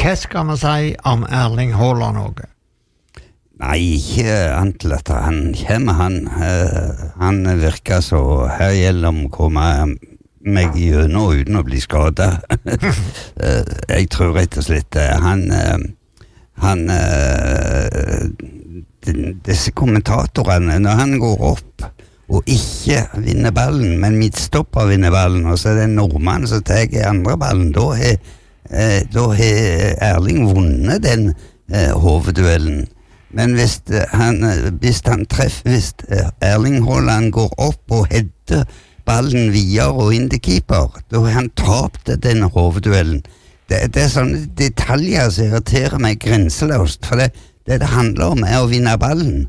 hva skal vi si om Erling Haaland også? Nei, ikke antall at han kommer, han virker så her gjelder om å komme meg gjennom uten å bli skadet. Jeg tror rett og slett disse kommentatorene, når han går opp og ikke vinner ballen, men midtstopper vinner ballen, og så det en nordmann som tar andre ballen, da har Erling vunnet den hovedduellen. Men hvis Erling Haaland går opp og header ballen videre og inn til keeper, da har han tapt den hovedduellen. Det sånne detaljer som irriterer meg grenseløst, for det handler om å vinne ballen.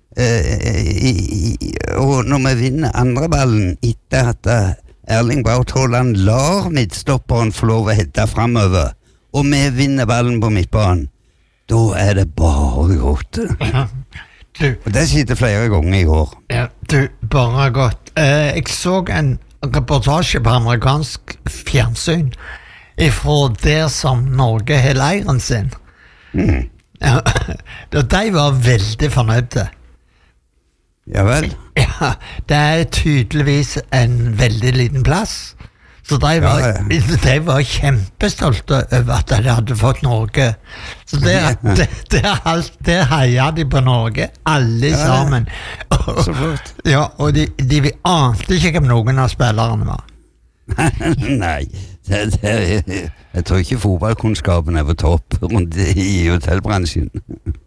Og når vi vinner andre ballen etter at Erling Braut Haaland lar midtstopperen få lov å hedde fremover, og vi vinner ballen på midtbanen, da det bare godt. Og det sitter flere ganger i år. Ja, bare godt. Jeg så en reportasje på amerikansk fjernsyn ifra der som Norge har leiren sin. Ja, de var veldig fornøyde. Ja vel? Ja, det tydeligvis en veldig liten plass. Så de var kjempestolte over at de hadde fått Norge. Så der heier de på Norge, alle sammen. Så flott. Ja, og de ante ikke hvem noen av spillerne var. Nei, jeg tror ikke fotballkunnskapen på topp rundt i hotellbransjen.